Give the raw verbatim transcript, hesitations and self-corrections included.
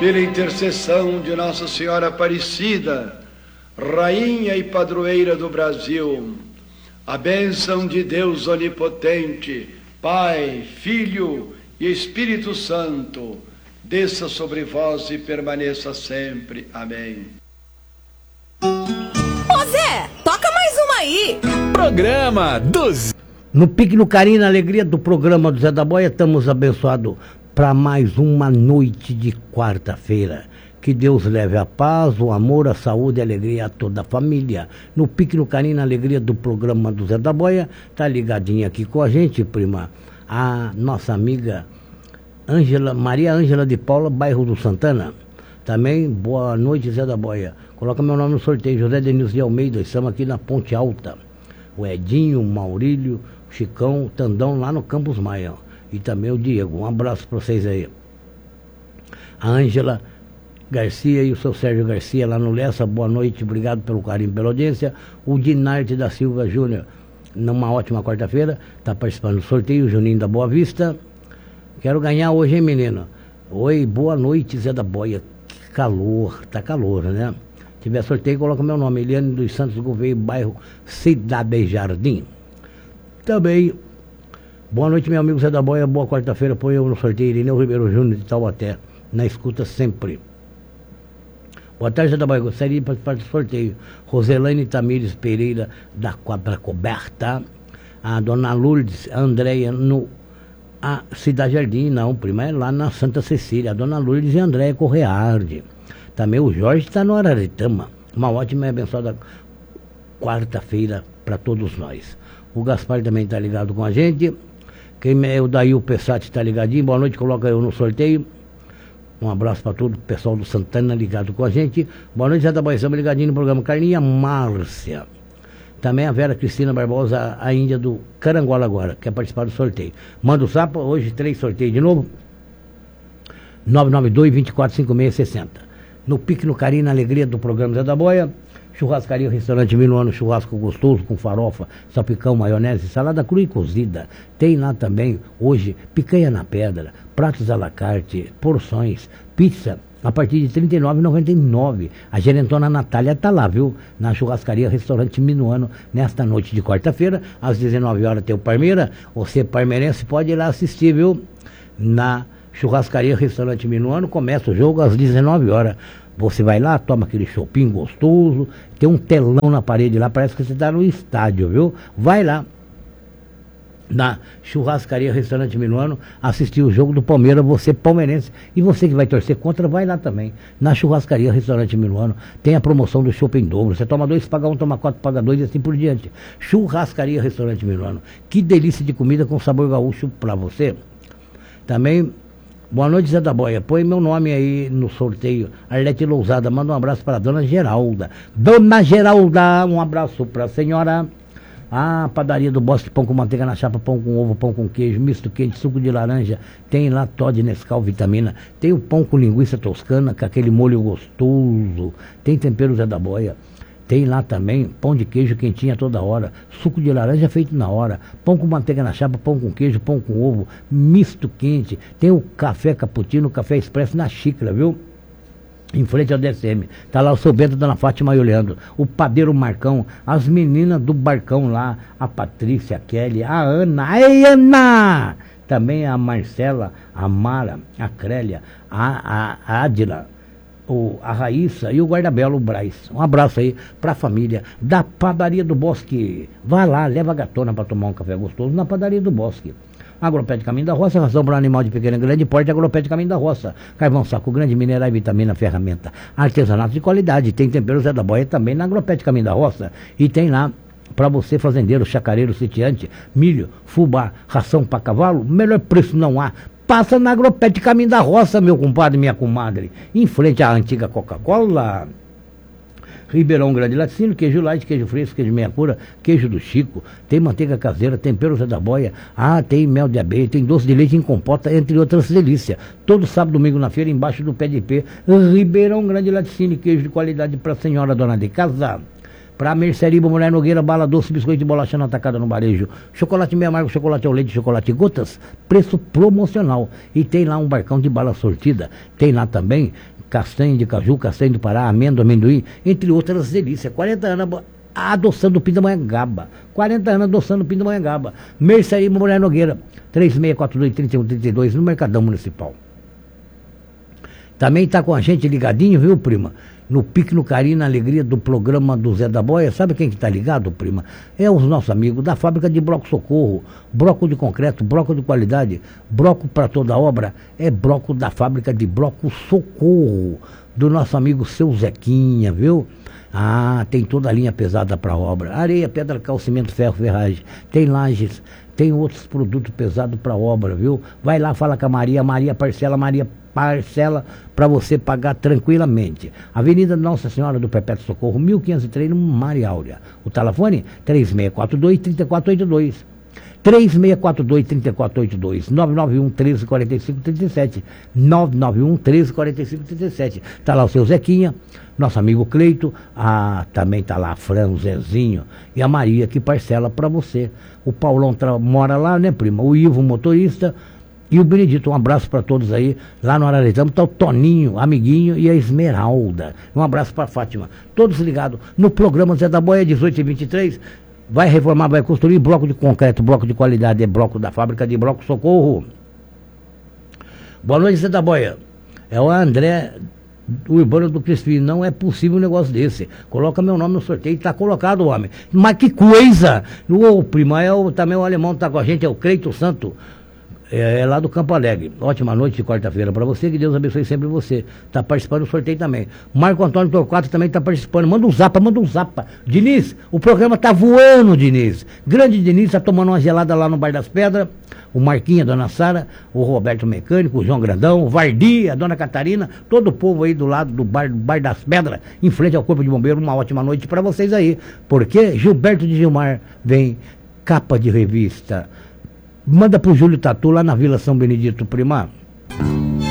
pela intercessão de Nossa Senhora Aparecida, Rainha e Padroeira do Brasil, a bênção de Deus Onipotente, Pai, Filho e Espírito Santo, desça sobre vós e permaneça sempre. Amém. Ô Zé, toca mais uma aí. Programa dos... No pique, no carinho, na alegria do programa do Zé da Boia, estamos abençoados para mais uma noite de quarta-feira. Que Deus leve a paz, o amor, a saúde e a alegria a toda a família. No pique, no carinho, na alegria do programa do Zé da Boia, tá ligadinha aqui com a gente, prima, a nossa amiga Ângela, Maria Ângela de Paula, bairro do Santana. Também, boa noite, Zé da Boia. Coloca meu nome no sorteio, José Denilson de Almeida, estamos aqui na Ponte Alta. O Edinho, o Maurílio, o Chicão, o Tandão, lá no Campos Maia. E também o Diego. Um abraço para vocês aí. A Ângela Garcia e o seu Sérgio Garcia lá no Lessa, boa noite, obrigado pelo carinho, pela audiência. O Dinarte da Silva Júnior, numa ótima quarta-feira, está participando do sorteio, o Juninho da Boa Vista. Quero ganhar hoje, hein, menino? Oi, boa noite, Zé da Boia. Que calor, tá calor, né? Se tiver sorteio, coloca meu nome, Eliane dos Santos Gouveia, bairro Cidade Jardim. Também, boa noite, meu amigo Zé da Boia, boa quarta-feira, põe eu no sorteio, Irineu Ribeiro Júnior de Taubaté, na escuta sempre. Boa tarde, Zé da Boia, gostaria de participar do sorteio. Roselaine Tamires Pereira, da Quadra Coberta. A dona Lourdes, a Andréia, no a Cidade Jardim, não, prima, é lá na Santa Cecília. A dona Lourdes e a Andréia Correarde. Também o Jorge está no Araretama. Uma ótima e abençoada quarta-feira para todos nós. O Gaspar também está ligado com a gente. Quem é o Daí, o Pessati está ligadinho. Boa noite, coloca eu no sorteio. Um abraço para todo o pessoal do Santana ligado com a gente. Boa noite, Zé da Boia, estamos ligadinho no programa. Carlinha Márcia. Também a Vera Cristina Barbosa, a Índia do Carangola agora, quer participar do sorteio. Manda o sapo, hoje três sorteios de novo. nove nove dois, dois quatro cinco seis seis zero. No pique, no carinho, na alegria do programa Zé da Boia. Churrascaria, restaurante Minuano, churrasco gostoso com farofa, salpicão, maionese, salada crua e cozida. Tem lá também, hoje, picanha na pedra, pratos à la carte, porções, pizza, a partir de trinta e nove reais e noventa e nove centavos. A gerentona Natália tá lá, viu? Na churrascaria, restaurante Minuano, nesta noite de quarta-feira, às dezenove horas tem o Parmeira. Você, parmeirense, pode ir lá assistir, viu? Na churrascaria, restaurante Minuano, começa o jogo às dezenove horas. Você vai lá, toma aquele chopinho gostoso, tem um telão na parede lá, parece que você está no estádio, viu? Vai lá, na churrascaria, restaurante Minuano, assistir o jogo do Palmeiras, você palmeirense, e você que vai torcer contra, vai lá também, na churrascaria, restaurante Minuano, tem a promoção do chopp em dobro, você toma dois, paga um, toma quatro, paga dois e assim por diante. Churrascaria, restaurante Minuano, que delícia de comida com sabor gaúcho para você. Também, boa noite, Zé da Boia. Põe meu nome aí no sorteio. Arlete Lousada, manda um abraço para a dona Geralda. Dona Geralda, um abraço para a senhora. Ah, padaria do Bosque, pão com manteiga na chapa, pão com ovo, pão com queijo, misto quente, suco de laranja. Tem lá Todd, Nescau, vitamina. Tem o pão com linguiça toscana, com aquele molho gostoso. Tem tempero Zé da Boia. Tem lá também pão de queijo quentinho a toda hora, suco de laranja feito na hora, pão com manteiga na chapa, pão com queijo, pão com ovo, misto quente. Tem o café cappuccino, café expresso na xícara, viu? Em frente ao D S M. Tá lá o seu Bento, Dona Fátima e o Leandro. O padeiro Marcão, as meninas do Barcão lá, a Patrícia, a Kelly, a Ana. Ei, Ana! Também a Marcela, a Mara, a Crélia, a, a Adila. O, a Raíssa e o Guardabelo, o Braz. Um abraço aí pra família da Padaria do Bosque. Vá lá, leva a gatona pra tomar um café gostoso na Padaria do Bosque. Agropet Caminho da Roça, ração para animal de pequeno e grande porte, Agropet Caminho da Roça. Carvão saco grande, mineral e vitamina, ferramenta. Artesanato de qualidade. Tem tempero Zé da Boia também na Agropet Caminho da Roça. E tem lá, para você fazendeiro, chacareiro, sitiante, milho, fubá, ração para cavalo, melhor preço não há. Passa na Agropet Caminho da Roça, meu compadre e minha comadre. Em frente à antiga Coca-Cola. Ribeirão Grande Laticínio, queijo light, queijo fresco, queijo meia cura, queijo do Chico, tem manteiga caseira, tempero Zé da Boia, ah, tem mel de abelha, tem doce de leite em compota, entre outras delícias. Todo sábado, domingo na feira, embaixo do pé de pé, Ribeirão Grande Laticínio, queijo de qualidade para a senhora dona de casa. Pra Mercearia Mulher Nogueira, bala doce, biscoito e bolacha na atacada no varejo. Chocolate meio amargo, chocolate ao leite, chocolate gotas, preço promocional. E tem lá um barcão de bala sortida. Tem lá também castanha de caju, castanha do Pará, amêndoa, amendoim, entre outras delícias. quarenta anos adoçando o Pindamonhangaba. quarenta anos adoçando o Pindamonhangaba. Mercearia Mulher Nogueira, três seis quatro dois, três um três dois, no Mercadão Municipal. Também está com a gente ligadinho, viu, prima? No pique, no carinho, na alegria do programa do Zé da Boia. Sabe quem que está ligado, prima? É os nossos amigos da fábrica de Bloco Socorro. Bloco de concreto, bloco de qualidade, bloco para toda obra. É bloco da fábrica de Bloco Socorro, do nosso amigo Seu Zequinha, viu? Ah, tem toda a linha pesada para obra. Areia, pedra, cal, cimento, ferro, ferragem. Tem lajes, tem outros produtos pesados para obra, viu? Vai lá, fala com a Maria, Maria parcela, Maria parcela para você pagar tranquilamente. Avenida Nossa Senhora do Perpétuo Socorro, mil quinhentos e três, no Maria Áurea. O telefone, três seis quatro dois, três quatro oito dois. três seis quatro dois, três quatro oito dois. nove nove um, treze, quarenta e cinco, trinta e sete. nove nove um, treze, quarenta e cinco, trinta e sete. Tá lá o seu Zequinha, nosso amigo Cleito. Ah, também tá lá a Fran, o Zezinho e a Maria, que parcela para você. O Paulão mora lá, né, prima? O Ivo, motorista. E o Benedito, um abraço para todos aí. Lá no Araretama está o Toninho, amiguinho, e a Esmeralda. Um abraço para Fátima. Todos ligados no programa Zé da Boia, dezoito e vinte e três. Vai reformar, vai construir bloco de concreto, bloco de qualidade, é bloco da fábrica de Bloco Socorro. Boa noite, Zé da Boia. É o André Urbano do Crispim. Não é possível um negócio desse. Coloca meu nome no sorteio, tá colocado, homem. Mas que coisa! O prima, é o, também o alemão tá com a gente, é o Cleito Santo. É, é lá do Campo Alegre. Ótima noite de quarta-feira para você, que Deus abençoe sempre você. Está participando do sorteio também. Marco Antônio Torquato também está participando. Manda um zapa, manda um zapa. Diniz, o programa tá voando, Diniz. Grande Diniz, está tomando uma gelada lá no Bar das Pedras. O Marquinhos, a Dona Sara, o Roberto Mecânico, o João Grandão, o Vardi, a Dona Catarina, todo o povo aí do lado do Bar, do Bar das Pedras, em frente ao Corpo de Bombeiro. Uma ótima noite para vocês aí. Porque Gilberto de Gilmar vem, capa de revista. Manda pro Júlio Tatu lá na Vila São Benedito, prima.